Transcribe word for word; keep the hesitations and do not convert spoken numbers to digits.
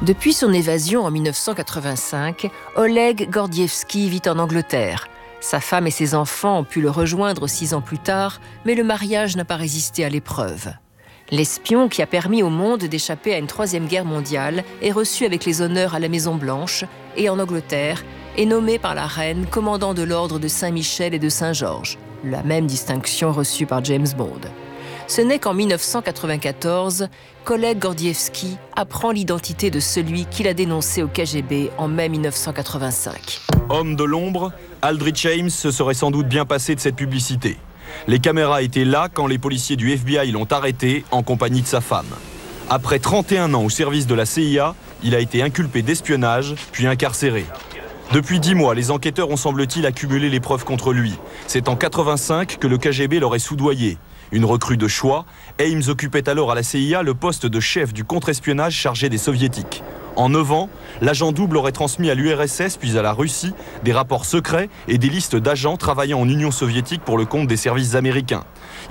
Depuis son évasion en mille neuf cent quatre-vingt-cinq, Oleg Gordievsky vit en Angleterre. Sa femme et ses enfants ont pu le rejoindre six ans plus tard, mais le mariage n'a pas résisté à l'épreuve. L'espion qui a permis au monde d'échapper à une troisième guerre mondiale est reçu avec les honneurs à la Maison-Blanche et en Angleterre est nommé par la reine commandant de l'ordre de Saint-Michel et de Saint-Georges, la même distinction reçue par James Bond. Ce n'est qu'en mille neuf cent quatre-vingt-quatorze qu'Oleg Gordievsky apprend l'identité de celui qu'il a dénoncé au K G B en mai mille neuf cent quatre-vingt-cinq. Homme de l'ombre, Aldrich Ames se serait sans doute bien passé de cette publicité. Les caméras étaient là quand les policiers du F B I l'ont arrêté en compagnie de sa femme. Après trente et un ans au service de la C I A, il a été inculpé d'espionnage, puis incarcéré. Depuis dix mois, les enquêteurs ont semble-t-il accumulé les preuves contre lui. C'est en quatre-vingt-cinq que le K G B l'aurait soudoyé. Une recrue de choix, Ames occupait alors à la C I A le poste de chef du contre-espionnage chargé des soviétiques. En neuf ans, l'agent double aurait transmis à l'U R S S puis à la Russie des rapports secrets et des listes d'agents travaillant en Union soviétique pour le compte des services américains.